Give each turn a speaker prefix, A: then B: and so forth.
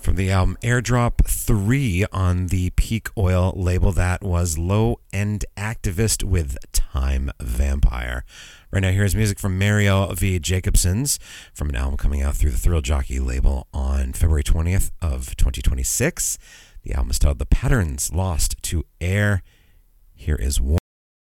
A: From the album Airdrop 3 on the Peak Oil label, that was Low End Activist with Time Vampire. Right now, here's music from Mariel V. Jacobsons from an album coming out through the Thrill Jockey label on February 20th of 2026. The album is titled The Patterns Lost to Air. Here is one.